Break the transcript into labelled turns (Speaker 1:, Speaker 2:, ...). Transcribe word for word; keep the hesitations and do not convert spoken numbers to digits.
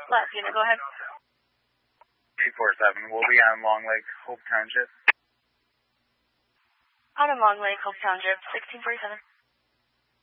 Speaker 1: Latina, go ahead.
Speaker 2: three four seven, we'll be on Long Lake, Hope Township.
Speaker 1: Out on Long Lake, Hope Township, sixteen forty-seven.